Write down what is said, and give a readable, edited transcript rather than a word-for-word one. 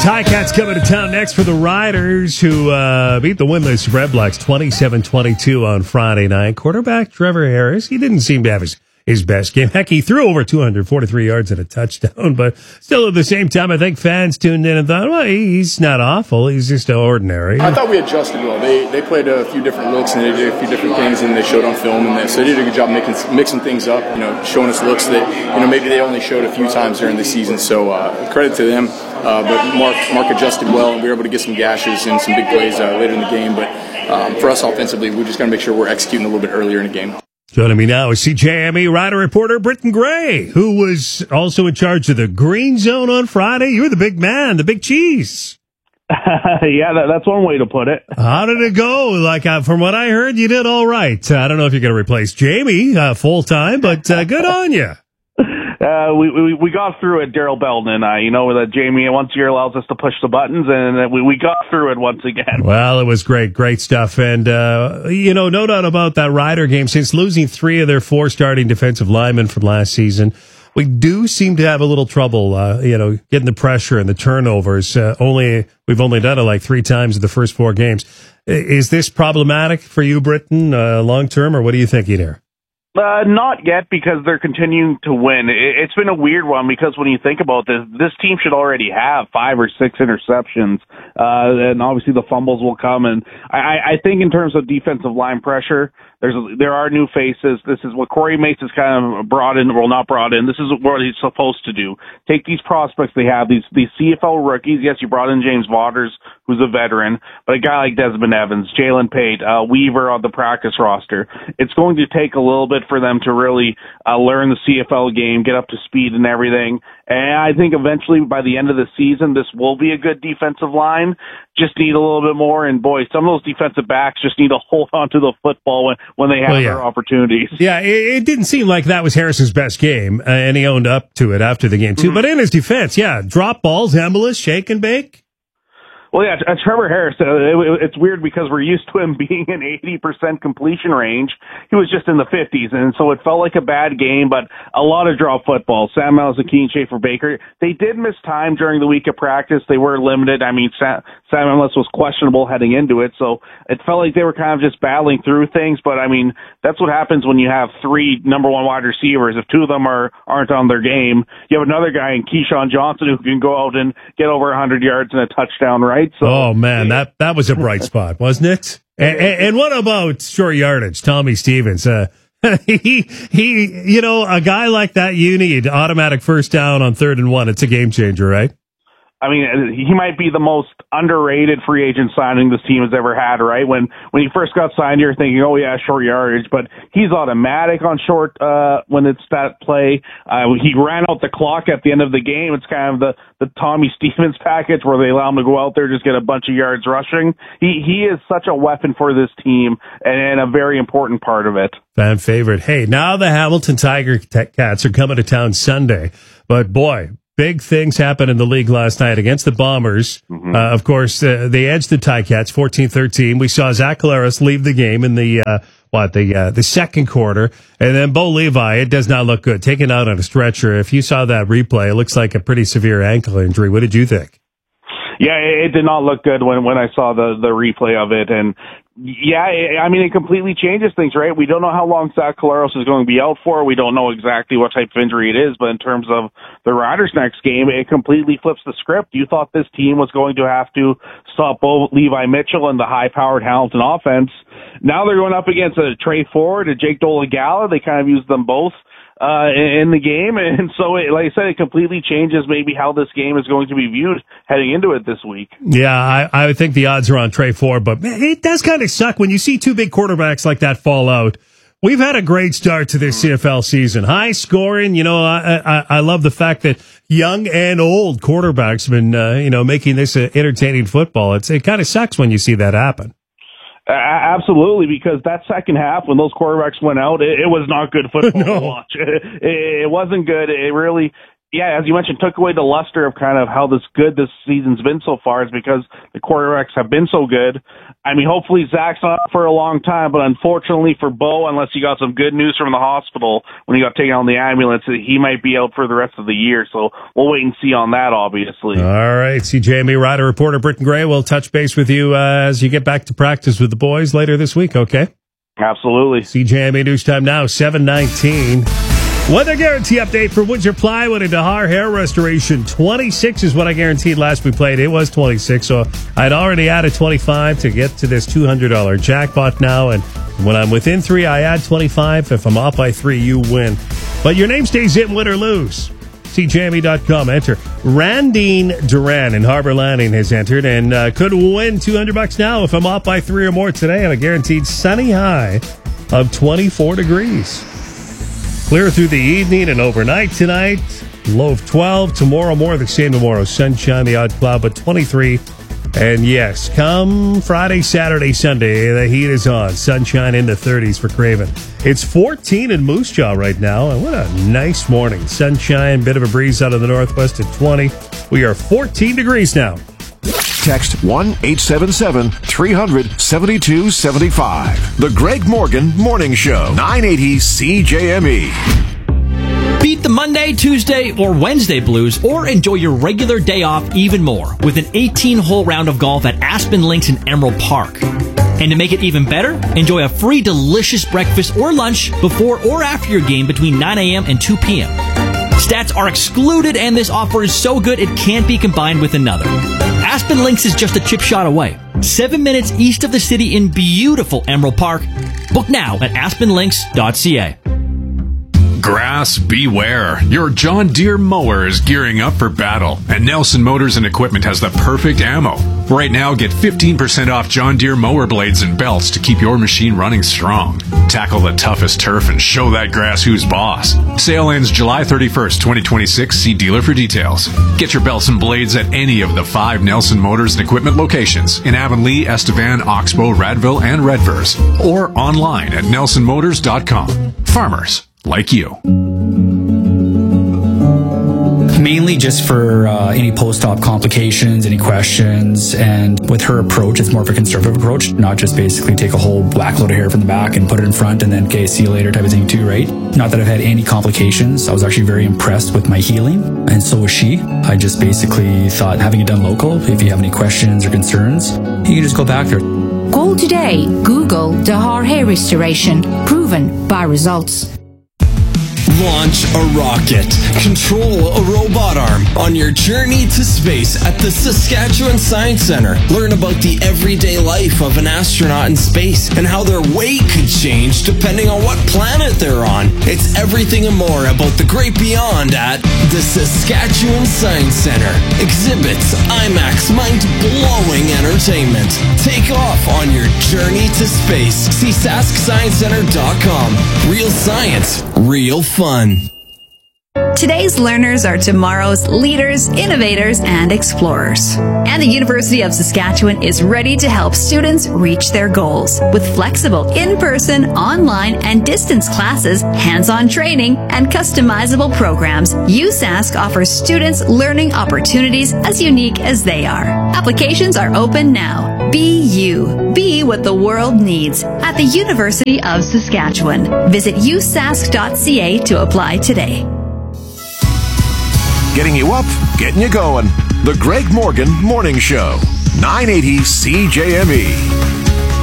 Ticats coming to town next for the Riders, who beat the winless Red Blacks 27-22 on Friday night. Quarterback Trevor Harris, he didn't seem to have his best game. Heck, he threw over 243 yards and a touchdown, but still at the same time, I think fans tuned in and thought, well, he's not awful. He's just ordinary. I thought we adjusted well. They played a few different looks and they did a few different things and they showed on film, and so they did a good job mixing things up, showing us looks that, maybe they only showed a few times during the season. So credit to them. But Mark adjusted well, and we were able to get some gashes and some big plays later in the game. But for us offensively, we just got to make sure we're executing a little bit earlier in the game. Joining me now is CJME Rider reporter Britton Gray, who was also in charge of the Green Zone on Friday. You were the big man, the big cheese. Yeah, that's one way to put it. How did it go? From what I heard, you did all right. I don't know if you're going to replace Jamie full time, but good on you. We got through it, Daryl Belton and I. That Jamie once a year allows us to push the buttons, and we got through it once again. Well, it was great stuff. And, no doubt about that Rider game. Since losing 3 of their 4 starting defensive linemen from last season, we do seem to have a little trouble, getting the pressure and the turnovers. We've only done it 3 times in the first 4 games. Is this problematic for you, Britton, long term, or what are you thinking here? Not yet, because they're continuing to win. It's been a weird one, because when you think about this team should already have 5 or 6 interceptions, and obviously the fumbles will come. And I think in terms of defensive line pressure, there are new faces. This is what Corey Mace has kind of brought in. Well, not brought in. This is what he's supposed to do. Take these prospects they have, these CFL rookies. Yes, you brought in James Waters, who's a veteran, but a guy like Desmond Evans, Jalen Pate, Weaver on the practice roster. It's going to take a little bit for them to really learn the CFL game, get up to speed and everything. And I think eventually by the end of the season, this will be a good defensive line. Just need a little bit more. And boy, some of those defensive backs just need to hold on to the football when they have their opportunities. Yeah, it didn't seem like that was Harris's best game, and he owned up to it after the game too. Mm-hmm. But in his defense, drop balls, Embolus, shake and bake. Well, yeah, Trevor Harris, it's weird because we're used to him being an 80% completion range. He was just in the 50s, and so it felt like a bad game, but a lot of drop football. Sam Malzahn, Schaefer Baker, they did miss time during the week of practice. They were limited. I mean, Sam Ellis was questionable heading into it, so it felt like they were kind of just battling through things. But, I mean, that's what happens when you have 3 number 1 wide receivers. If 2 of them aren't on their game, you have another guy in Keyshawn Johnson who can go out and get over 100 yards and a touchdown, right? So, oh man, that was a bright spot, wasn't it? And what about short yardage, Tommy Stevens? He, a guy like that, you need automatic first down on 3rd and 1. It's a game changer, right? I mean, he might be the most underrated free agent signing this team has ever had, right? When he first got signed, you're thinking, oh yeah, short yardage, but he's automatic on short, when it's that play. He ran out the clock at the end of the game. It's kind of the Tommy Stevens package where they allow him to go out there, just get a bunch of yards rushing. He is such a weapon for this team and a very important part of it. Fan favorite. Hey, now the Hamilton Tiger Cats are coming to town Sunday, but boy, big things happened in the league last night against the Bombers. Mm-hmm. Of course, they edged the Ticats 14-13. We saw Zach Collaros leave the game in the second quarter. And then Bo Levi, it does not look good. Taken out on a stretcher. If you saw that replay, it looks like a pretty severe ankle injury. What did you think? Yeah, it did not look good when I saw the replay of it. And yeah, it completely changes things, right? We don't know how long Zach Collaros is going to be out for. We don't know exactly what type of injury it is, but in terms of the Riders' next game, it completely flips the script. You thought this team was going to have to stop both Levi Mitchell and the high-powered Hamilton offense. Now they're going up against a Trey Ford, a Jake Dolegala. They kind of used them both in the game, and so like I said, it completely changes maybe how this game is going to be viewed heading into it this week. Yeah, I would think the odds are on Trey Ford, but man, it does kind of suck when you see 2 big quarterbacks like that fall out. We've had a great start to this CFL season, high scoring. I love the fact that young and old quarterbacks have been making this entertaining football. It kind of sucks when you see that happen. Absolutely, because that second half, when those quarterbacks went out, it was not good football to watch. It wasn't good. It really, yeah, as you mentioned, took away the luster of kind of how good this season's been so far is because the quarterbacks have been so good. I mean, hopefully Zach's not out for a long time, but unfortunately for Bo, unless you got some good news from the hospital when he got taken out in the ambulance, he might be out for the rest of the year. So we'll wait and see on that, obviously. All right, CJME Rider reporter Britton Gray will touch base with you as you get back to practice with the boys later this week, okay? Absolutely. CJME News Time now, 7:19. Weather guarantee update for Woodger Plywood and Dahar Hair Restoration. 26 is what I guaranteed last we played. It was 26, so I'd already added 25 to get to this $200 jackpot now. And when I'm within 3, I add 25. If I'm off by 3, you win. But your name stays in, win or lose. CJME.com. Enter. Randine Duran in Harbor Landing has entered and could win $200 now if I'm off by 3 or more today on a guaranteed sunny high of 24 degrees. Clear through the evening and overnight tonight. Low of 12. Tomorrow, more of the same tomorrow. Sunshine, the odd cloud, but 23. And yes, come Friday, Saturday, Sunday, the heat is on. Sunshine in the 30s for Craven. It's 14 in Moose Jaw right now, and what a nice morning. Sunshine, bit of a breeze out of the northwest at 20. We are 14 degrees now. Text 1-877-300-7275. The Greg Morgan Morning Show, 980 CJME. Beat the Monday, Tuesday, or Wednesday blues, or enjoy your regular day off even more with an 18-hole round of golf at Aspen Links in Emerald Park. And to make it even better, enjoy a free delicious breakfast or lunch before or after your game between 9 a.m. and 2 p.m. Stats are excluded, and this offer is so good it can't be combined with another. Aspen Links is just a chip shot away, 7 minutes east of the city in beautiful Emerald Park. Book now at aspenlinks.ca. Grass beware. Your John Deere mower is gearing up for battle, and Nelson Motors and Equipment has the perfect ammo. Right now, get 15% off John Deere mower blades and belts to keep your machine running strong. Tackle the toughest turf and show that grass who's boss. Sale ends July 31st, 2026. See dealer for details. Get your belts and blades at any of the 5 Nelson Motors and Equipment locations in Avonlea, Estevan, Oxbow, Radville, and Redvers, or online at nelsonmotors.com. Farmers like you. Mainly just for any post-op complications, any questions, and with her approach, it's more of a conservative approach, not just basically take a whole whack load of hair from the back and put it in front and then, okay, see you later type of thing too, right? Not that I've had any complications. I was actually very impressed with my healing, and so was she. I just basically thought, having it done local, if you have any questions or concerns, you can just go back there. Call today. Google Dahar Hair Restoration. Proven by results. Launch a rocket. Control a robot arm on your journey to space at the Saskatchewan Science Centre. Learn about the everyday life of an astronaut in space and how their weight could change depending on what planet they're on. It's everything and more about the great beyond at the Saskatchewan Science Centre. Exhibits, IMAX, mind-blowing entertainment. Take off on your journey to space. See SaskScienceCenter.com. Real science, real fun. Today's learners are tomorrow's leaders, innovators, and explorers. And the University of Saskatchewan is ready to help students reach their goals. With flexible in-person, online, and distance classes, hands-on training, and customizable programs, USask offers students learning opportunities as unique as they are. Applications are open now. Be you. Be what the world needs at the University of Saskatchewan. Visit usask.ca to apply today. Getting you up, getting you going. The Greg Morgan Morning Show, 980 CJME.